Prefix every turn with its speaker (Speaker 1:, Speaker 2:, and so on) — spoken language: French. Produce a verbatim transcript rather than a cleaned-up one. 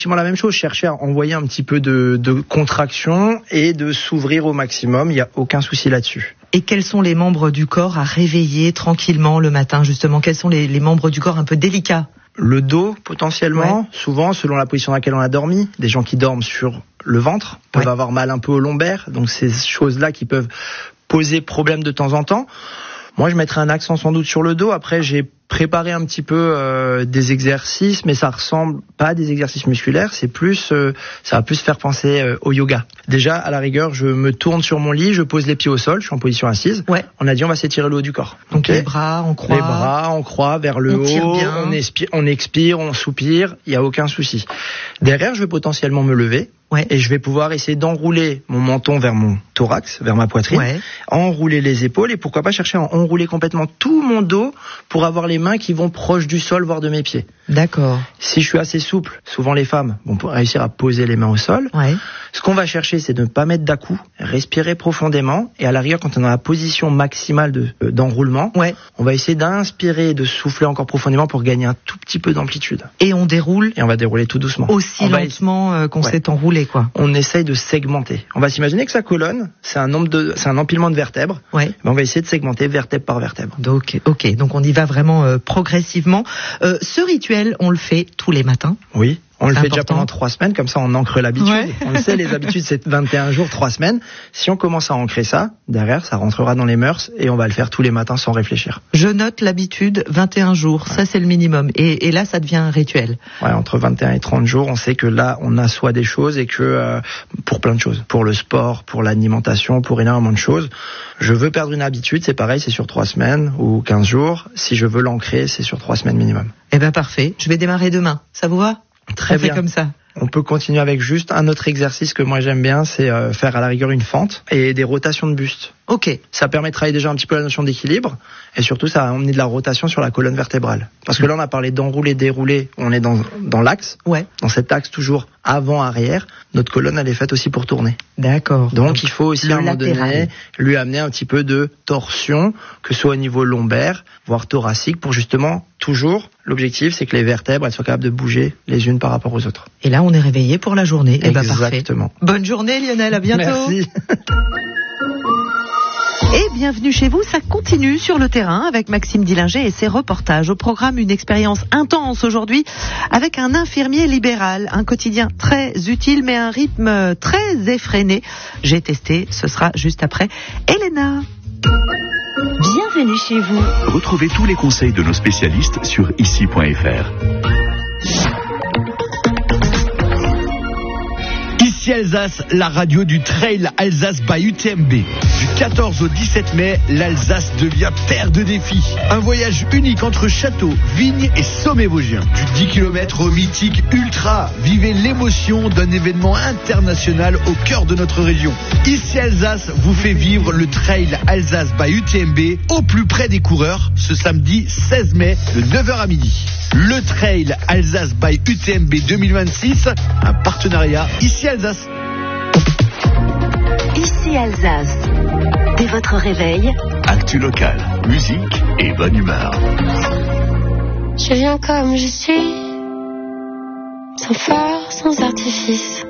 Speaker 1: La même chose, chercher à envoyer un petit peu de, de contraction et de s'ouvrir au maximum, il n'y a aucun souci là-dessus.
Speaker 2: Et quels sont les membres du corps à réveiller tranquillement le matin, justement? Quels sont les, les membres du corps un peu délicats?
Speaker 1: Le dos, potentiellement,
Speaker 2: ouais.
Speaker 1: souvent, selon la position dans laquelle on a dormi. Des gens qui dorment sur le ventre peuvent ouais. avoir mal un peu au lombaire, donc ces choses-là qui peuvent poser problème de temps en temps. Moi, je mettrais un accent sans doute sur le dos. Après, j'ai préparé un petit peu euh, des exercices, mais ça ressemble pas à des exercices musculaires. C'est plus, euh, ça va plus faire penser euh, au yoga. Déjà, à la rigueur, je me tourne sur mon lit, je pose les pieds au sol, je suis en position assise.
Speaker 2: Ouais.
Speaker 1: On a dit, on va s'étirer le haut du corps.
Speaker 2: Donc
Speaker 1: okay.
Speaker 2: les bras, on croit.
Speaker 1: Les bras, on croit vers le
Speaker 2: on
Speaker 1: haut.
Speaker 2: Tire bien.
Speaker 1: On expire, on expire, on soupire. Il y a aucun souci. Derrière, je vais potentiellement me lever.
Speaker 2: Ouais.
Speaker 1: Et je vais pouvoir essayer d'enrouler mon menton vers mon thorax, vers ma poitrine,
Speaker 2: ouais.
Speaker 1: enrouler les épaules et pourquoi pas chercher à enrouler complètement tout mon dos pour avoir les mains qui vont proche du sol, voire de mes pieds.
Speaker 2: D'accord.
Speaker 1: Si je suis assez souple, souvent les femmes vont réussir à poser les mains au sol.
Speaker 2: Ouais.
Speaker 1: Ce qu'on va chercher, c'est de ne pas mettre d'à-coups, respirer profondément et à l'arrière, quand on est dans la position maximale de, euh, d'enroulement,
Speaker 2: ouais.
Speaker 1: on va essayer d'inspirer et de souffler encore profondément pour gagner un tout petit peu d'amplitude.
Speaker 2: Et on déroule.
Speaker 1: Et on va dérouler tout doucement.
Speaker 2: Aussi
Speaker 1: on
Speaker 2: lentement essa... qu'on ouais. s'est enroulé, quoi.
Speaker 1: On essaye de segmenter. On va s'imaginer que sa colonne, c'est un nombre de, c'est un empilement de vertèbres.
Speaker 2: Ouais.
Speaker 1: Ben on va essayer de segmenter vertèbre par vertèbre.
Speaker 2: Donc, ok. Donc on y va vraiment euh, progressivement. Euh, ce rituel, on le fait tous les matins.
Speaker 1: Oui. On le
Speaker 2: c'est
Speaker 1: fait
Speaker 2: important.
Speaker 1: Déjà pendant trois semaines, comme ça on ancre l'habitude.
Speaker 2: Ouais.
Speaker 1: On le sait, les habitudes c'est vingt et un jours, trois semaines. Si on commence à ancrer ça, derrière ça rentrera dans les mœurs et on va le faire tous les matins sans réfléchir.
Speaker 2: Je note l'habitude, vingt et un jours, ouais. ça c'est le minimum. Et, et là ça devient un rituel.
Speaker 1: Ouais, entre vingt et un et trente jours, on sait que là on assoit des choses et que euh, pour plein de choses. Pour le sport, pour l'alimentation, pour énormément de choses. Je veux perdre une habitude, c'est pareil, c'est sur trois semaines ou quinze jours. Si je veux l'ancrer, c'est sur trois semaines minimum.
Speaker 2: Eh ben parfait, je vais démarrer demain. Ça vous va ?
Speaker 1: Très
Speaker 2: on
Speaker 1: bien.
Speaker 2: Fait comme ça.
Speaker 1: On peut continuer avec juste un autre exercice que moi j'aime bien, c'est euh, faire à la rigueur une fente et des rotations de buste.
Speaker 2: Ok.
Speaker 1: Ça permet de travailler déjà un petit peu la notion d'équilibre et surtout ça va emmener de la rotation sur la colonne vertébrale. Parce que là on a parlé d'enrouler, dérouler, on est dans, dans l'axe,
Speaker 2: ouais.
Speaker 1: dans cet axe toujours avant-arrière. Notre colonne elle est faite aussi pour tourner.
Speaker 2: D'accord.
Speaker 1: Donc, Donc il faut aussi à un moment donné lui amener un petit peu de torsion, que ce soit au niveau lombaire, voire thoracique, pour justement toujours, l'objectif c'est que les vertèbres elles soient capables de bouger les unes par rapport aux autres.
Speaker 2: Et là on est réveillé pour la journée.
Speaker 1: Exactement.
Speaker 2: Eh ben, parfait. Bonne journée Lionel, à bientôt.
Speaker 1: Merci.
Speaker 2: Et bienvenue chez vous, ça continue sur le terrain avec Maxime Dillinger et ses reportages. Au programme, une expérience intense aujourd'hui avec un infirmier libéral, un quotidien très utile mais un rythme très effréné. J'ai testé, ce sera juste après. Elena.
Speaker 3: Bienvenue chez vous.
Speaker 4: Retrouvez tous les conseils de nos spécialistes sur ici point f r.
Speaker 5: Ici Alsace, la radio du Trail Alsace by U T M B. Du quatorze au dix-sept mai, l'Alsace devient terre de défis. Un voyage unique entre châteaux, vignes et sommets vosgiens. Du dix kilomètres au mythique Ultra. Vivez l'émotion d'un événement international au cœur de notre région. Ici Alsace vous fait vivre le Trail Alsace by U T M B au plus près des coureurs ce samedi seize mai de neuf heures à midi. Le Trail Alsace by U T M B deux mille vingt-six, un partenariat Ici Alsace.
Speaker 3: Ici Alsace. Dès votre réveil,
Speaker 4: actu local, musique et bonne humeur.
Speaker 6: Je viens comme je suis, sans phare, sans artifice.